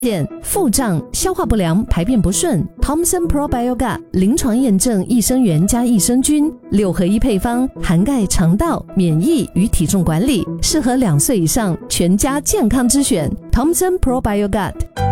腹胀、消化不良、排便不顺。Thomson Probiogut 临床验证益生元加益生菌6合1配方，涵盖肠道、免疫与体重管理，适合2岁以上全家健康之选。Thomson Probiogut。